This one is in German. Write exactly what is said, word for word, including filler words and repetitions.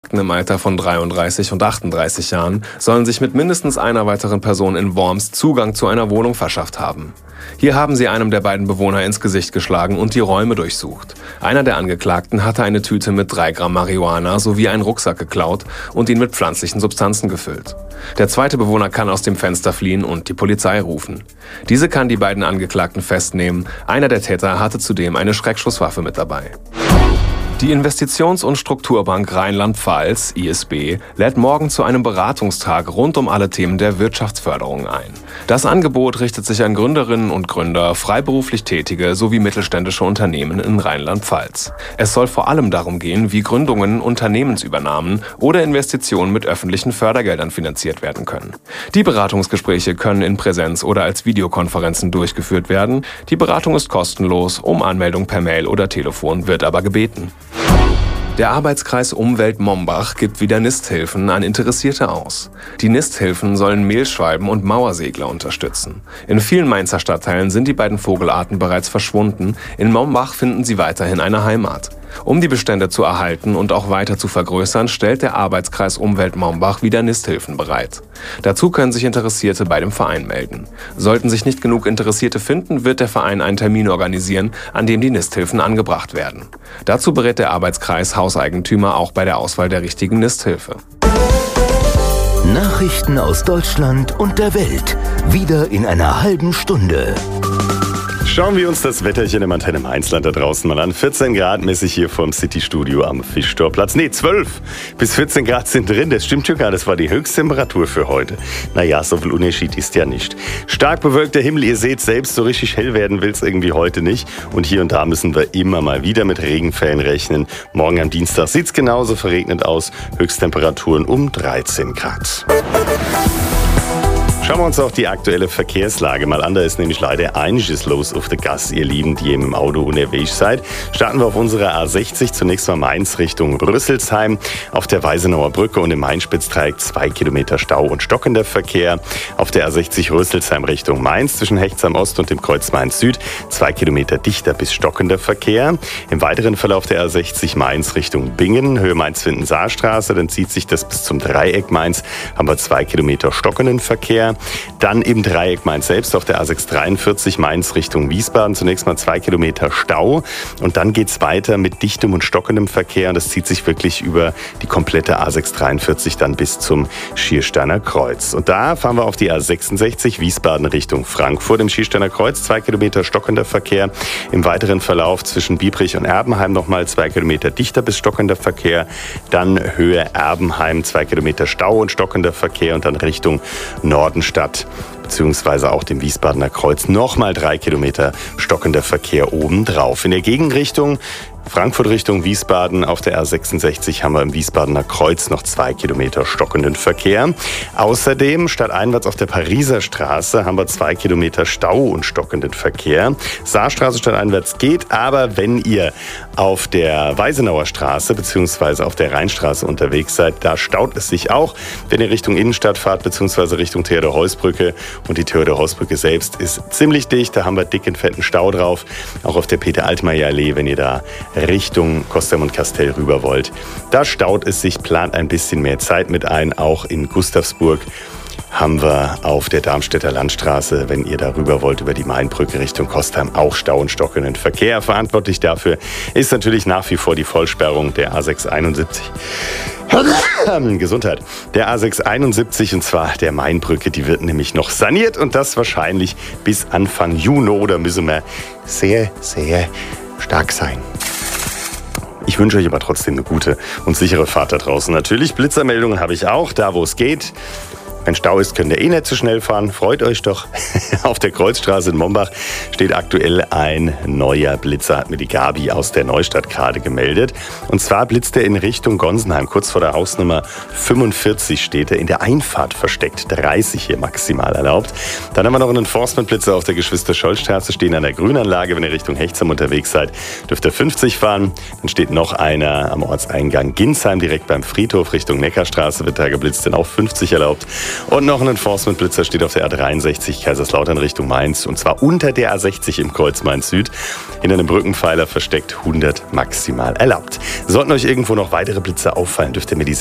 Im Alter von dreiunddreißig und achtunddreißig Jahren sollen sich mit mindestens einer weiteren Person in Worms Zugang zu einer Wohnung verschafft haben. Hier haben sie einem der beiden Bewohner ins Gesicht geschlagen und die Räume durchsucht. Einer der Angeklagten hatte eine Tüte mit drei Gramm Marihuana sowie einen Rucksack geklaut und ihn mit pflanzlichen Substanzen gefüllt. Der zweite Bewohner kann aus dem Fenster fliehen und die Polizei rufen. Diese kann die beiden Angeklagten festnehmen. Einer der Täter hatte zudem eine Schreckschusswaffe mit dabei. Die Investitions- und Strukturbank Rheinland-Pfalz, I S B, lädt morgen zu einem Beratungstag rund um alle Themen der Wirtschaftsförderung ein. Das Angebot richtet sich an Gründerinnen und Gründer, freiberuflich Tätige sowie mittelständische Unternehmen in Rheinland-Pfalz. Es soll vor allem darum gehen, wie Gründungen, Unternehmensübernahmen oder Investitionen mit öffentlichen Fördergeldern finanziert werden können. Die Beratungsgespräche können in Präsenz oder als Videokonferenzen durchgeführt werden. Die Beratung ist kostenlos, um Anmeldung per Mail oder Telefon wird aber gebeten. Der Arbeitskreis Umwelt Mombach gibt wieder Nisthilfen an Interessierte aus. Die Nisthilfen sollen Mehlschwalben und Mauersegler unterstützen. In vielen Mainzer Stadtteilen sind die beiden Vogelarten bereits verschwunden. In Mombach finden sie weiterhin eine Heimat. Um die Bestände zu erhalten und auch weiter zu vergrößern, stellt der Arbeitskreis Umwelt Mombach wieder Nisthilfen bereit. Dazu können sich Interessierte bei dem Verein melden. Sollten sich nicht genug Interessierte finden, wird der Verein einen Termin organisieren, an dem die Nisthilfen angebracht werden. Dazu berät der Arbeitskreis Hauseigentümer auch bei der Auswahl der richtigen Nisthilfe. Nachrichten aus Deutschland und der Welt. Wieder in einer halben Stunde. Schauen wir uns das Wetterchen im Antenne Mainzland da draußen mal an. vierzehn Grad mäßig hier vom City-Studio am Fischtorplatz. Nee, zwölf bis vierzehn Grad sind drin. Das stimmt schon gar. Das war die Höchsttemperatur für heute. Naja, so viel Unterschied ist ja nicht. Stark bewölkter Himmel. Ihr seht selbst, so richtig hell werden will es irgendwie heute nicht. Und hier und da müssen wir immer mal wieder mit Regenfällen rechnen. Morgen am Dienstag sieht es genauso verregnet aus. Höchsttemperaturen um dreizehn Grad. Schauen wir uns auch die aktuelle Verkehrslage mal an. Da ist nämlich leider einiges los auf der Gas, ihr Lieben, die im Auto unterwegs seid. Starten wir auf unserer A sechzig, zunächst mal Mainz Richtung Rüsselsheim. Auf der Weisenauer Brücke und im Main-Spitz-Dreieck zwei Kilometer Stau und stockender Verkehr. Auf der A sechzig Rüsselsheim Richtung Mainz zwischen Hechtsheim Ost und dem Kreuz Mainz Süd zwei Kilometer dichter bis stockender Verkehr. Im weiteren Verlauf der A sechzig Mainz Richtung Bingen, Höhe Mainz-Windensaarstraße, dann zieht sich das bis zum Dreieck Mainz, haben wir zwei Kilometer stockenden Verkehr. Dann im Dreieck Mainz selbst auf der A sechshundertdreiundvierzig Mainz Richtung Wiesbaden zunächst mal zwei Kilometer Stau und dann geht es weiter mit dichtem und stockendem Verkehr und das zieht sich wirklich über die komplette A sechshundertdreiundvierzig dann bis zum Schiersteiner Kreuz. Und da fahren wir auf die A sechsundsechzig Wiesbaden Richtung Frankfurt im Schiersteiner Kreuz, zwei Kilometer stockender Verkehr. Im weiteren Verlauf zwischen Biebrich und Erbenheim nochmal zwei Kilometer dichter bis stockender Verkehr. Dann Höhe Erbenheim, zwei Kilometer Stau und stockender Verkehr und dann Richtung Norden Stadt, beziehungsweise auch dem Wiesbadener Kreuz, nochmal drei Kilometer stockender Verkehr obendrauf. In der Gegenrichtung Frankfurt Richtung Wiesbaden auf der A sechsundsechzig haben wir im Wiesbadener Kreuz noch zwei Kilometer stockenden Verkehr. Außerdem stadteinwärts auf der Pariser Straße haben wir zwei Kilometer Stau und stockenden Verkehr. Saarstraße stadteinwärts geht, aber wenn ihr auf der Weisenauer Straße bzw. auf der Rheinstraße unterwegs seid, da staut es sich auch, wenn ihr Richtung Innenstadt fahrt bzw. Richtung Theodor-Heuss-Brücke. Und die Theodor-Heuss-Brücke selbst ist ziemlich dicht, da haben wir dicken, fetten Stau drauf. Auch auf der Peter-Altmaier-Allee, wenn ihr da Richtung Kostheim und Kastell rüber wollt. Da staut es sich, plant ein bisschen mehr Zeit mit ein. Auch in Gustavsburg haben wir auf der Darmstädter Landstraße, wenn ihr da rüber wollt, über die Mainbrücke Richtung Kostheim, auch Stau und stockenden Verkehr. Verantwortlich dafür ist natürlich nach wie vor die Vollsperrung der A sechshunderteinundsiebzig. Gesundheit. Der A sechshunderteinundsiebzig und zwar der Mainbrücke, die wird nämlich noch saniert und das wahrscheinlich bis Anfang Juni. Da müssen wir sehr, sehr stark sein. Ich wünsche euch aber trotzdem eine gute und sichere Fahrt da draußen. Natürlich, Blitzermeldungen habe ich auch, da wo es geht. Wenn Stau ist, könnt ihr eh nicht zu schnell fahren. Freut euch doch. Auf der Kreuzstraße in Mombach steht aktuell ein neuer Blitzer, hat mir die Gabi aus der Neustadt gerade gemeldet. Und zwar blitzt er in Richtung Gonsenheim. Kurz vor der Hausnummer fünfundvierzig steht er, in der Einfahrt versteckt. dreißig hier maximal erlaubt. Dann haben wir noch einen Enforcement-Blitzer auf der Geschwister-Scholl-Straße stehen an der Grünanlage. Wenn ihr Richtung Hechtsheim unterwegs seid, dürft ihr fünfzig fahren. Dann steht noch einer am Ortseingang Ginsheim, direkt beim Friedhof. Richtung Neckarstraße wird da geblitzt, denn auch fünfzig erlaubt. Und noch ein Enforcement-Blitzer steht auf der A dreiundsechzig Kaiserslautern Richtung Mainz. Und zwar unter der A sechzig im Kreuz Mainz Süd. Hinter einem Brückenpfeiler versteckt hundert maximal erlaubt. Sollten euch irgendwo noch weitere Blitzer auffallen, dürft ihr mir die